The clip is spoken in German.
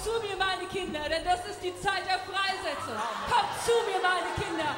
zu mir, meine Kinder, denn das ist die Zeit der Freisetzung. Kommt zu mir, meine Kinder.